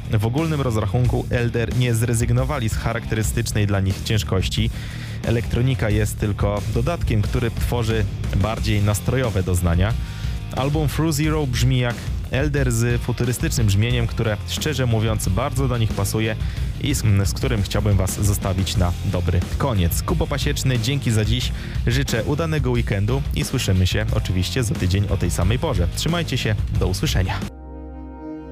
W ogólnym rozrachunku Elder nie zrezygnowali z charakterystycznej dla nich ciężkości. Elektronika jest tylko dodatkiem, który tworzy bardziej nastrojowe doznania. Album Through Zero brzmi jak Elder z futurystycznym brzmieniem, które szczerze mówiąc bardzo do nich pasuje i z którym chciałbym Was zostawić na dobry koniec. Kubo Pasieczny, dzięki za dziś, życzę udanego weekendu i słyszymy się oczywiście za tydzień o tej samej porze. Trzymajcie się, do usłyszenia.